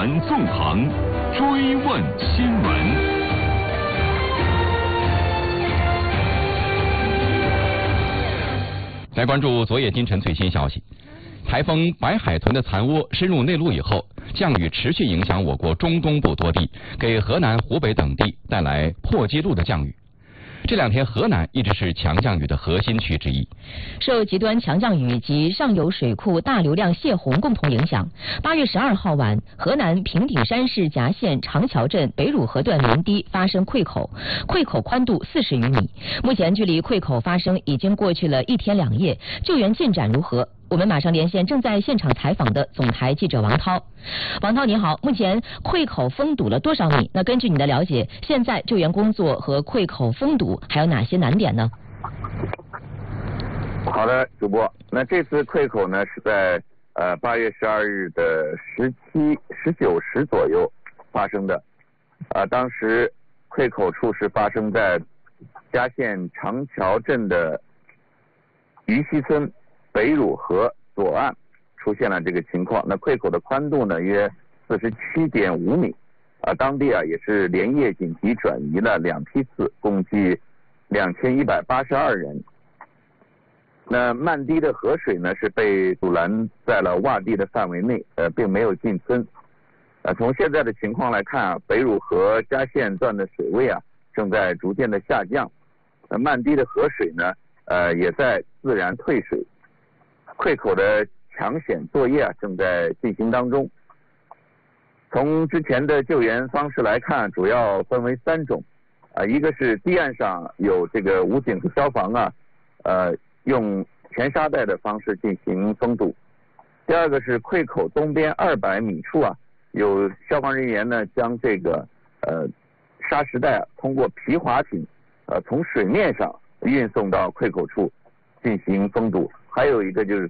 传纵横，追问新闻。来关注昨夜今晨最新消息，台风白海豚的残窝深入内陆以后，降雨持续影响我国中东部多地，给河南、湖北等地带来破纪录的降雨。这两天，河南一直是强降雨的核心区之一。 受极端强降雨及上游水库大流量泄洪共同影响，8月12号晚，河南平顶山市夹县长桥镇北汝河段林堤发生溃口，溃口宽度40余米。目前距离溃口发生已经过去了1天2夜，救援进展如何？我们马上连线正在现场采访的总台记者王涛。王涛你好，目前溃口封堵了多少米？那根据你的了解，现在救援工作和溃口封堵还有哪些难点呢？ 好的，主播，那这次溃口呢是在8月12日的19时左右发生的，当时溃口处是发生在夹县长桥镇的鱼溪村北汝河左岸出现了这个情况。那溃口的宽度呢约47.5米，当地也是连夜紧急转移了2批次，共计2182人。那漫堤的河水呢是被阻拦在了洼地的范围内，并没有进村。从现在的情况来看北汝河夹县段的水位正在逐渐的下降，漫堤的河水呢也在自然退水。溃口的抢险作业正在进行当中。从之前的救援方式来看，主要分为3种，一个是堤岸上有这个武警和消防用填沙带的方式进行封堵；第二个是溃口东边200米处有消防人员呢将这个沙石带通过皮划艇从水面上运送到溃口处进行封堵。还有一个就是